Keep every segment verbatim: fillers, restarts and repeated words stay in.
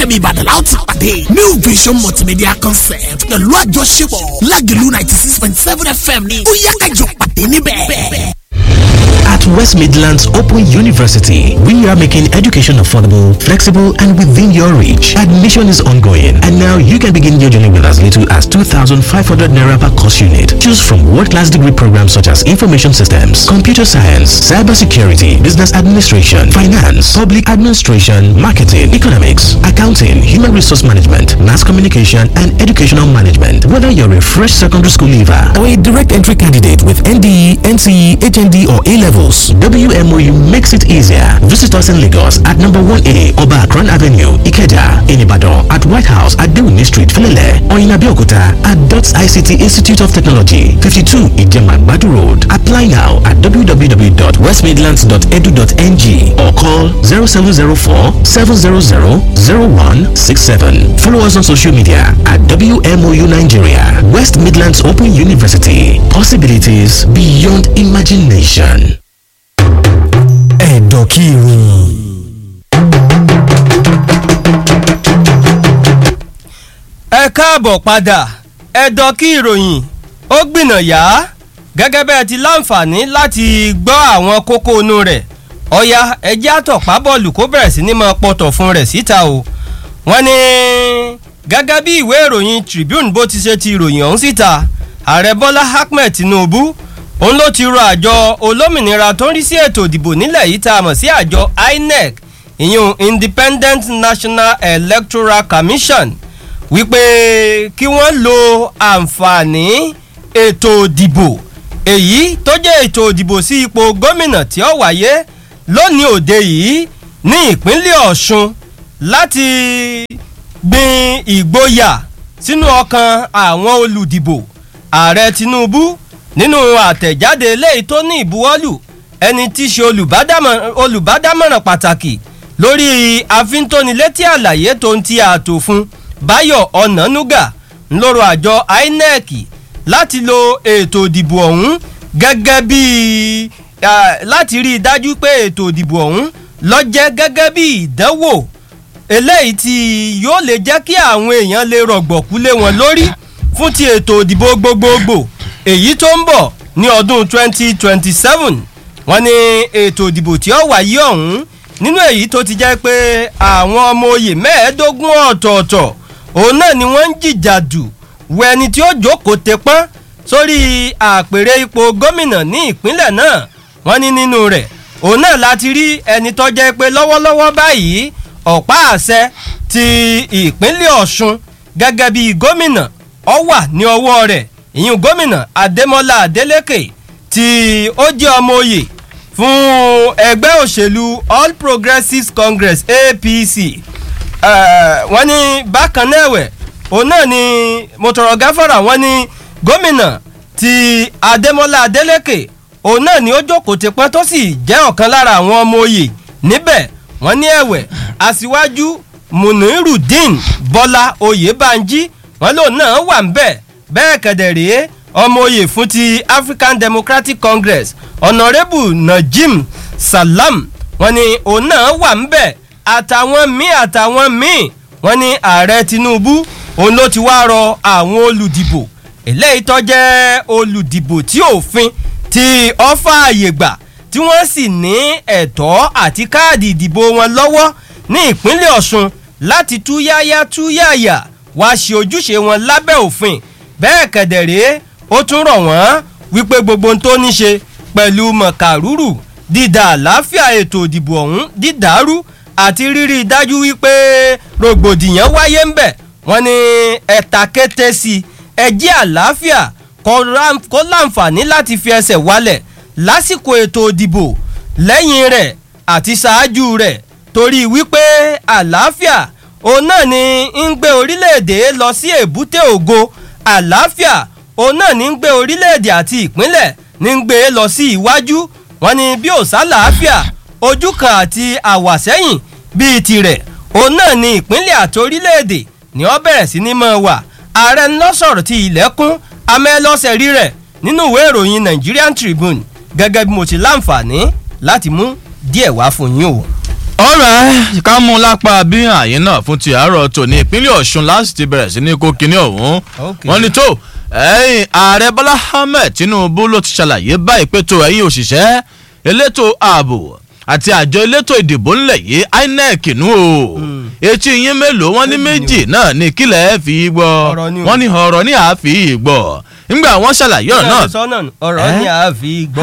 Stadium Ìbàdàn láti pàdé New Vision Multimedia Concept pẹ̀lú àjọṣepọ̀ Lágẹ̀lú ninety six point seven F M ní ó yá kájọ pàdé níbẹ̀. At West Midlands Open University, we are making education affordable, flexible, and within your reach. Admission is ongoing, and now you can begin your journey with as little as two thousand five hundred naira per course unit. Choose from world-class degree programs such as Information Systems, Computer Science, Cybersecurity, Business Administration, Finance, Public Administration, Marketing, Economics, Accounting, Human Resource Management, Mass Communication, and Educational Management. Whether you're a fresh secondary school leaver or a direct entry candidate with N D E, N C E, H N D, or A levels, W M O U makes it easier. Visit us in Lagos at number one A Oba Akran Avenue, Ikeja, in Ibadan at White House at Dewini Street, Felele, or in Abeokuta at DOTS I C T Institute of Technology, fifty-two Ijema Badu Road. Apply now at w w w dot west midlands dot e d u dot n g or call zero seven zero four seven zero zero zero one six seven. Follow us on social media at W M O U Nigeria. West Midlands Open University. Possibilities beyond imagination. Ẹ̀dọ̀kìrì. Ẹ káàbọ̀ padà. Ẹ̀dọ̀kìròyìn ó gbìnàyà gẹ́gẹ́ bẹ́ẹ̀ ti láǹfààní láti gbọ́ àwọn kókó inú rẹ̀. Ọ̀ya ẹjẹ́ àtọ̀pá bọ́ọ̀lù kó bẹ̀rẹ̀ sí ní máa pọ̀tọ̀ fún rẹ̀ síta o. Wọ́n ní gẹ́gẹ́ bí ìwé ìròyìn Tribune bó ti ṣe ti ìròyìn ọ̀hún síta, Ààrẹ Bọ́lá Ahmed Tinubu òun ló ti rọ àjọ olómìnira tó ń rí sí ètò ìdìbò nílẹ̀ yìí tá a mọ̀ sí àjọ I N E C, ìyún Independent National Electoral Commission, wípé kí wọ́n lo àǹfààní ètò ìdìbò èyí tó jẹ́ ètò ìdìbò sí ipò gómìnà tí ó wáyé lónìí òde yìí ní ìpínlẹ̀ Ọ̀ṣun láti gbin ìgboyà sínú ọkàn àwọn olùdìbò. Ààrẹ Tinubu nínú àtẹ̀jáde eléyìí tó ní ìbuwọ́lù ẹni tí í ṣe olùbádámọ̀ràn pàtàkì lórí àfíntónilétí àlàyé tó ń ti ààtò fún Báyọ̀ Ọ̀nànúgà ńlọrọ̀ àjọ I N E C láti lo ètò ìdìbò ọ̀hún gẹ́gẹ́ bí láti rí i dájú pé ètò ìdìbò ọ̀hún ló jẹ́ gẹ́gẹ́ bí ìdánwò eléyìí tí yóò lè jẹ́ kí àwọn èèyàn lè rọ̀gbọ̀kú lé wọn lórí fún ti ètò ìdìbò gbogbogbò èyí tó ń bọ̀ ní ọdún twenty twenty-seven. Wọ́n ní ètò ìdìbò tí ó wáyé ọ̀hún nínú èyí tó ti jẹ́ pé àwọn ọmọ oyè mẹ́ẹ̀ẹ́dógún ọ̀tọ̀ọ̀tọ̀ òun náà ni wọ́n ń jìjàdù wọ ẹni tí ó jókòó tepọ́n sórí àpèrè ipò gómìnà ní ìpínlẹ̀ náà. Wọ́n ní nínú rẹ̀ òun náà láti rí ẹni tó jẹ́ pé lọ́wọ́lọ́wọ́ báyìí ọ̀pá àṣẹ ti ìpínlẹ̀ Ọ̀ṣun gẹ́gẹ́ bí gómìnà ó wà ní ọwọ́ rẹ̀, ìyún gómìnà Adémọ́lá Adélékè tí ó jẹ́ ọmọ oyè fún ẹgbẹ́ òṣèlú All Progressives Congress A P C. Wọ́n ní bákan náà ẹ̀wẹ̀ òun náà ni mọ̀tọ̀rọ̀ gáfárà wọ́n ní gómìnà tí Adémọ́lá Adélékè òun náà ni ó jókòó tipọ́n tó sì jẹ́ ọ̀kan lára àwọn ọmọ oyè níbẹ̀. Wọ́n ní ẹ̀wẹ̀ aṣíwájú Munirudeen Bọ́lá Oyèbánjí wọ́n lòun náà wà ń bẹ̀. Bẹ́ẹ̀ kẹ̀dẹ̀ rèé ọmọ oyè fún ti African Democratic Congress Honourable Najim Salam wọ́n ní òun náà wà ń bẹ̀ àtàwọn míì àtàwọn míì. Wọ́n ní ààrẹ Tinubu òun ló ti wá rọ àwọn olùdìbò eléyìí tó jẹ́ olùdìbò tí òfin tí ó fààyè gbà tí wọ́n sì ní ẹ̀tọ́ àti káàdì ìdìbò wọn lọ́wọ́ ní ìpínlẹ̀ Ọ̀ṣun láti túyáyá túyáyà wá ṣe ojúṣe wọn lábẹ́ òfin. Bẹ́ẹ̀ kẹ̀dẹ̀rẹ́ ó tún rọ̀ wọ́n wípé gbogbo ohun tó ní ṣe pẹ̀lú mọ̀kàrúrù dídà àlàáfíà ètò ìdìbò ọ̀hún dídàrú àti rírí dájú wípé rògbòdìyàn wáyé ń bẹ̀. Wọ́n ní ẹ̀ta kété sí ẹjẹ́ àlàáfíà kó láǹfààní láti fi ẹsẹ̀ wálẹ̀ lásìkò ètò ìdìbò lẹ́yìn rẹ̀ àti ṣáájú rẹ̀ torí wípé àlàáfíà òun náà ni ń gbé orílẹ̀-èdè lọ sí èbúté ògo. Àlàáfíà òun náà ní ń gbé orílẹ̀-èdè àti ìpínlẹ̀ ní ń gbé lọ sí iwájú. Wọ́n ní bí ò sálàáfíà ojú kan àti àwàsẹ́yìn bíi tirẹ̀ òun náà ní ìpínlẹ̀ àti orílẹ̀-èdè ni ó bẹ̀rẹ̀ sí ní máa wà. Ààrẹ ń lọ sọ̀rọ̀ ti ilẹ̀kùn amẹ́lọ́sẹ̀ rí rẹ̀ nínú ìwé ìròyìn Nigerian Tribune gẹ́gẹ́ bí mo ti láǹfààní láti mú díẹ̀ wá fún yín o. ọ̀rẹ́ ká mú lápá bí àyín náà fún ti àárọ̀ tòní ìpínlẹ̀ Ọ̀ṣun láti ti bẹ̀rẹ̀ sí ní kó kinní ọ̀hún wọ́n ní tó ẹ̀yìn ààrẹ Bọ́lá Ahmed Tinubu ló ti ṣàlàyé báyìí pé tó ẹ̀yìn òṣìṣẹ́ elétò ààbò àti àjọ elétò ìdìbò ńlẹ̀ yìí I N E C nù o etí yín mélòó wọ́n ní méjì náà ní kílẹ̀ fi gbọ́ wọ́n ní ọ̀rọ̀ ní àáfi gbọ́ nígbà wọ́n ṣàlàyé ọ̀rọ̀ náà ọ̀rọ̀ ní àáfi gbọ́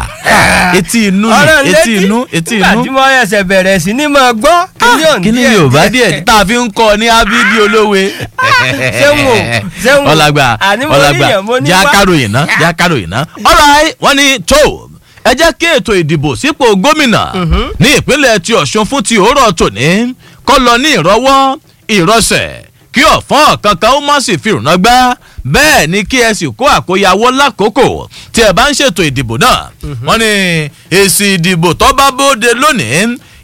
etí inú ni etí inú etí inú nígbà tí wọ́n ẹsẹ̀ bẹ̀rẹ̀ sí ní máa gbọ́ kí ni Yorùbá díẹ̀ tá a fi ń kọ́ ní abidi olówe sẹ́wọ̀n sẹ́wọ̀n ọ̀làgbà ọ̀làgbà jẹ́ akáròyìn náà jẹ́ akáròyìn náà ọ̀rọ̀ wọ́n ní tó ẹ jẹ́ kí ètò ìdìbò sípò gómìnà ní ìpínlẹ̀ ti Ọ̀ṣun fún ti òórọ̀ tòní kó lọ ní ìrọwọ́ ìrọsẹ̀ kí ọ̀fọ́n kankan ó má sì fi rùnà gbá bẹ́ẹ̀ ni kí ẹ sì kó àkóyawọ́ lákòókò tí ẹ bá ń ṣètò ìdìbò náà wọ́n ní èsì ìdìbò tó bá bóde lónìí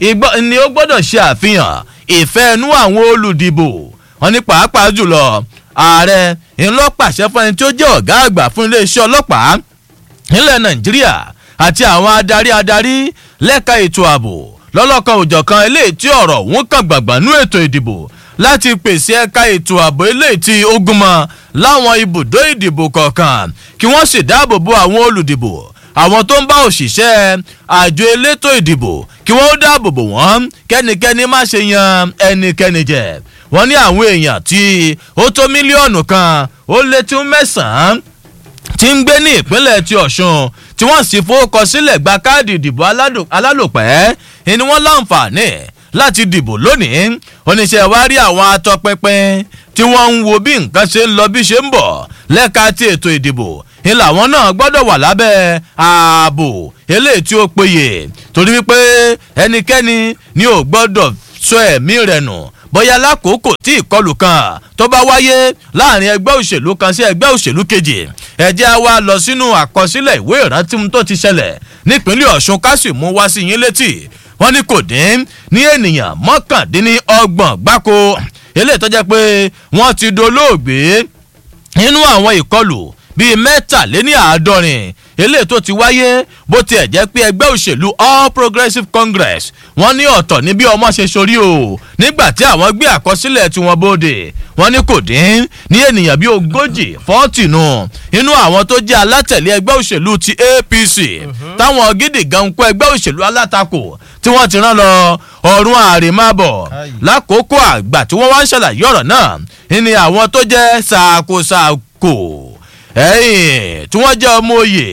ni ó gbọ́dọ̀ ṣe àfihàn ìfẹ́ inú àwọn olùdìbò wọ́n ní pàápàá jùlọ ààrẹ ńlọ pàṣẹ fún ẹni tí ó jẹ́ ọ̀gá àgbà fún iléeṣẹ́ ọlọ́pàá nílẹ̀ Nàìjíríà àti àwọn adarí adarí lẹ́ka ètò ààbò lọ́lọ́kan òjọ̀kan eléyìí tí ọ̀rọ̀ òun kàn gbàgbànú ètò ìdìbò láti pèsè ẹ̀ka ètò ààbò eléyìí tí ó gúnmọ́ láwọn ibùdó ìdìbò kọ̀ọ̀kan kí wọ́n sì dáàbò bo àwọn olùdìbò àwọn tó ń bá òṣìṣẹ́ àjọ elétò ìdìbò kí wọ́n ó dáàbò bò wọ́n kẹ́nikẹ́ni má ṣe yan ẹnikẹ́ni jẹ wọ́n ní àwọn èèyàn tí ó tó mílíọ̀nù kan ó lé tí mẹ́sàn-án tí ń gbé ní ìpínlẹ̀ ti Ọ̀ṣun tí wọ́n sì fowókọ sílẹ̀ gba káàdì ìdìbò alálòpẹ́ ni wọ́n láǹfààní láti dìbò lónìí oníṣẹ́ wa rí àwọn atọpinpin tí wọ́n ń wo bí nǹkan ṣe ń lọ bí ṣe ń bọ̀ lẹ́ka ti ètò ìdìbò ni làwọn náà gbọ́dọ̀ wà lábẹ́ ààbò eléyìí tí ó péye torí wípé ẹnikẹ́ni ni ò gbọ́dọ̀ sọ ẹ̀mí rẹ̀ nù bóyá lákòókò tí ìkọlù kan tó bá wáyé láàrin ẹgbẹ́ òṣèlú kan sí ẹgbẹ́ òṣèlú kejì ẹ jẹ́ wá lọ sínú àkọsílẹ̀ ìwé ìrántí tó ti ṣẹlẹ̀ nípínlẹ̀ Ọ̀ṣun ká sì mú wá sí yín létí wọ́n ní kò dín ní ènìyàn mọ́kàndínlọ́gbọ̀n gbáko eléyìí tó jẹ́ pé wọ́n ti dolóògbé nínú àwọn ìkọlù bíi mẹ́tàléní àádọ́rin eléyìí tó ti wáyé bó tiẹ̀ jẹ́ pé ẹgbẹ́ òṣèlú All Progressives Congress wọ́n ní ọ̀tọ̀ ní bí ọmọ ṣe sorí o nígbà tí àwọn gbé àkọsílẹ̀ tí wọ́n bóde wọ́n ní kò dín ní ènìyàn bíi ogójì fọ́ọ̀tì nù inú àwọn tó jẹ́ alátẹ̀lé ẹgbẹ́ òṣèlú ti A P C táwọn gidi gan kó ẹgbẹ́ òṣèlú alátakò tí wọ́n ti rán lọ ọ̀run àrèmábọ̀ lákòókò àgbà tí wọ́n wá ń ṣàlàyé ọ̀rọ̀ náà ní àwọn tó jẹ́ ṣàkóṣàkó ẹ̀yìn tí wọ́n jẹ́ ọmọ oyè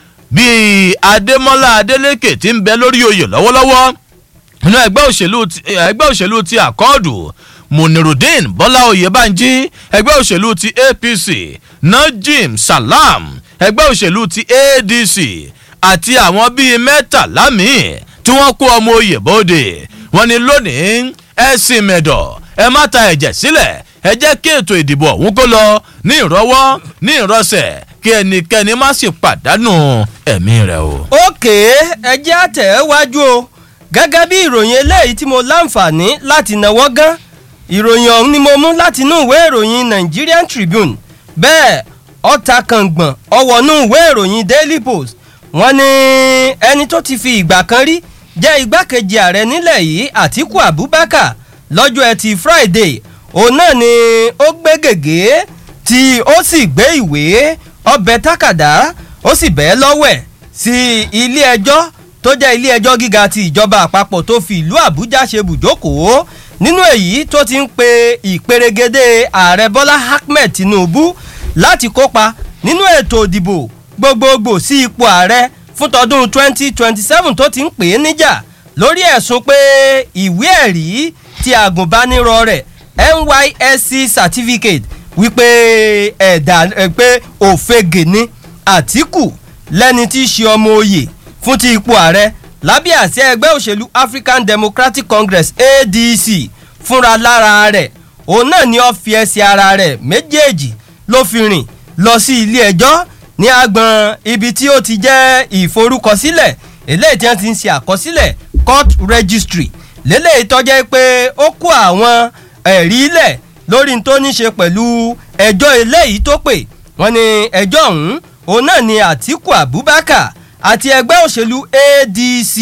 bíi Adémọ́lá Adélékè tí ń bẹ lórí oyè lọ́wọ́lọ́wọ́ nínú ẹgbẹ́ òṣèlú ẹgbẹ́ òṣèlú ti àkọọ́dù Munirudeen Bọ́lá Oyèbánjí ẹgbẹ́ òṣèlú ti A P C Najim Salam ẹgbẹ́ òṣèlú ti A D C àti àwọn bíi mẹ́tàlá míì tí wọ́n kó ọmọ oyè bóde wọ́n ní lónìí ẹ sì mẹ̀dọ̀ ẹ má ta ẹ̀jẹ̀ sílẹ̀ ẹ jẹ́ kí ètò ìdìbò ọ̀hún kó lọ ní ìrọwọ́ ní ìrọsẹ̀ kí ẹnikẹ́ni má sì pàdánù ẹ̀mí rẹ̀ o. òkè ẹ jẹ́ àtẹ̀wájú o gẹ́gẹ́ bí ìròyìn eléyìí tí mo láǹfààní láti náwó gán ìròyìn ọ̀hún ni mo mú láti inú ìwé ìròyìn Nigerian Tribune bẹ́ẹ̀ ọ̀tá kàngbọ̀n ọwọ́nú ìwé ìròyìn Daily Post wọ́n ní ẹni tó ti fi ìgbà kan rí jẹ́ igbákejì ààrẹ nílẹ̀ yìí Àtíkù Abubakar lọ́jọ́ ẹtì Friday òun náà ni ó gbé gègé tí ó sì gbé ìwé ọbẹ̀ tákàdá ó sì bẹ́ẹ̀ lọ́wẹ̀ sí ilé ẹjọ́ tó jẹ́ ilé ẹjọ́ gíga ti ìjọba àpapọ̀ tó fi ìlú Àbújá ṣe bùjókòó nínú èyí tó ti ń pe ìperégedé ààrẹ Bọ́lá Ahmed Tinubu láti kópa nínú ètò ìdìbò gbogbogbò sí ipò ààrẹ fún tọdún twenty twenty seven tó ti ń pè é níjà lórí ẹ̀sùn pé ìwé ẹ̀rí ti àgùnbánirọ̀ rẹ̀ N Y S C certificate wípé ẹ̀dà pé òfegè ní Àtíkù lẹ́ni tí í ṣe ọmọ oyè fún ti ipò ààrẹ lábẹ́ àṣẹ ẹgbẹ́ òṣèlú African Democratic Congress A D C fúnra lára rẹ̀ òun náà ni ó fi ẹsẹ̀ ara rẹ̀ méjèèjì ló fi rìn lọ sí ilé ẹjọ́ ní agbọn ibi tí ó ti jẹ́ ìforúkọsílẹ̀ eléyìí tí wọ́n ti ń ṣe àkọsílẹ̀ court registry lélẹ́yìí tó jẹ́ pé ó kó àwọn ẹ̀rí ilẹ̀ lórí tó ní ṣe pẹ̀lú ẹjọ́ eléyìí tó pè wọ́n ní ẹjọ́ ọ̀hún òun náà ni Àtíkù Abubakar àti ẹgbẹ́ òṣèlú A D C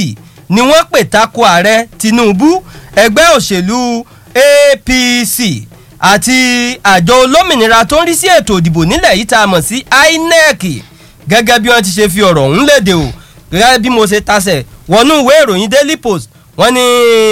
ni wọ́n pè tako ààrẹ Tinubu, ẹgbẹ́ òṣèlú A P C àti àjọ olómìnira tó ń rí sí ètò ìdìbò nílẹ̀ yìí tá a mọ̀ sí I N E C gẹ́gẹ́ bí wọ́n ti ṣe fi ọ̀rọ̀ ọ̀hún léde o. Gẹ́gẹ́ bí mo ṣe tasẹ̀ wọnú ìwé ìròyìn Daily Post, wọ́n ní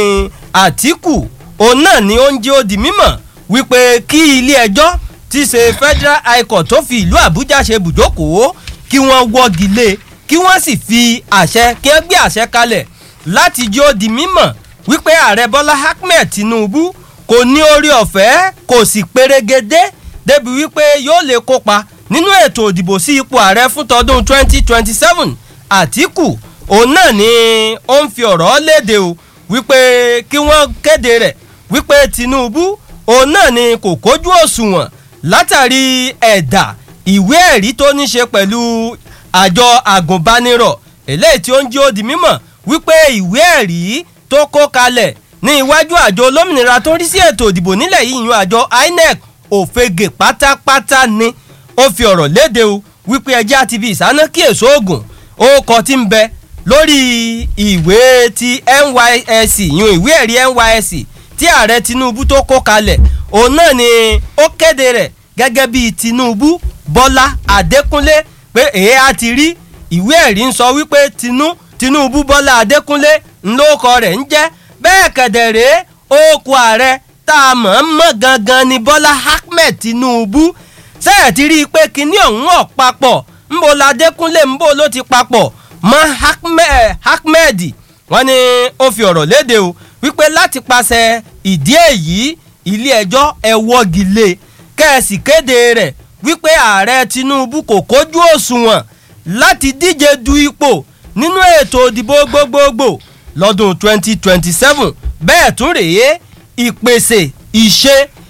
Àtíkù òun náà ni ó ń jẹ́ ó di mímọ̀ wípé kí ilé ẹjọ́ ti ṣe Federal High Court tó fi ìlú Àbújá ṣe bùjókòó kí wọ́n wọ́gi lé kí wọ́n sì fi àṣẹ kí wọ́n gbé àṣẹ kalẹ̀ láti jẹ́ ó di mímọ̀ wípé ààrẹ Bọ́lá Ahmed Tinubu kò ní orí ọ̀fẹ́ kò sì pérégedé débi wípé yóò lè kópa nínú ètò ìdìbò sí ipò ààrẹ fún tọdún twenty twenty-seven. Àtíkù òun náà ni ó ń fi ọ̀rọ̀ léde o wípé kí wọ́n kéde rẹ̀ wípé Tinubu òun náà ni kò kójú òṣùwọ̀n látàrí ẹ̀dà ìwé ẹ̀rí tó ní ṣe pẹ̀lú àjọ àgùnbánirọ̀ eléyìí tí ó ń jẹ́ ó di mímọ̀ wípé ìwé ẹ̀rí tó kó kalẹ̀ ní iwájú àjọ olómìnira tó ń rí sí ètò ìdìbò nílẹ̀ yìí yan àjọ I N E C òfegè pátápátá ni ó fi ọ̀rọ̀ léde o wípé ẹjẹ́ àti ibi ìsáná kí èso oògùn ó kọ tí ń bẹ lórí ìwé ti N Y S C yan ìwé ẹ̀rí N Y S C tí ààrẹ Tinubu tó kó kalẹ̀ òun náà ni ó kéde rẹ̀ gẹ́gẹ́ bíi Tinubu Bọ́lá Adékúnlé pé èé á ti rí ìwé ẹ̀rí ń sọ wípé tinú Tinubu Bọ́lá Adékúnlé ńlọ́kọ rẹ̀ ń jẹ́ bẹ́ẹ̀ kẹ̀dẹ̀rẹ́ okùn ààrẹ tá a mọ̀ ń mọ̀ gangan ni Bọ́lá Ahmed Tinubu sẹ́ẹ̀ ti rí i pé kinní ọ̀hún ọ̀ papọ̀ ńbo la Adékúnlé ńbo ló ti papọ̀ mọ́ Ahmed wọ́n ní ó fi ọ̀rọ̀ léde o wípé láti pàṣẹ ìdí èyí ilé ẹjọ́ ẹ wọ́gi lé kẹ́ẹ̀sì kéde rẹ̀ wípé ààrẹ Tinubu kò kójú òṣùwọ̀n láti díje du ipò nínú ètò ìdìbò gbogbogbò lọ́dún twenty twenty-seven bẹ́ẹ̀ tún rèé ìpèsè ìṣe